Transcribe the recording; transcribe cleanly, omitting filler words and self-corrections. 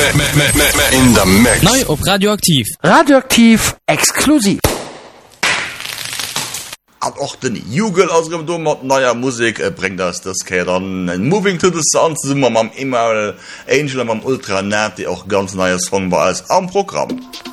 In der Mix. Neu op Radioaktiv. Radioaktiv exklusiv. An och den Jugel aus dem Dom mat neuer Musik bringt das dann Moving to the Sun summmer mam immer Angel am Ultranat, die auch ganz neues Song war als am Programm.